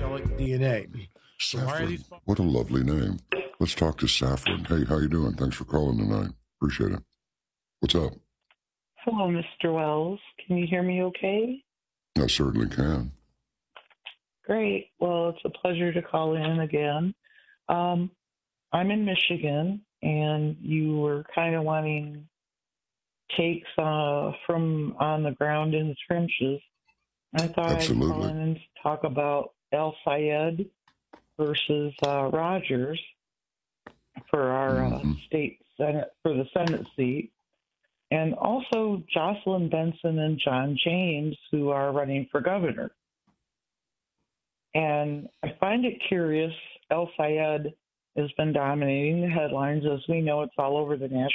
psychedelic DNA. So why are these? Saffron. What a lovely name. Let's talk to Saffron. Hey, how you doing? Thanks for calling tonight. Appreciate it. What's up? Hello, Mr. Wells. Can you hear me okay? I certainly can. Great. Well, it's a pleasure to call in again. Um, I'm in Michigan, and you were kind of wanting takes from on the ground in the trenches. I thought I'd call Absolutely. in and talk about El Sayed versus Rogers for our hmm state senate, for the Senate seat, and also Jocelyn Benson and John James, who are running for governor. And I find it curious, El Sayed has been dominating the headlines. As we know, it's all over the national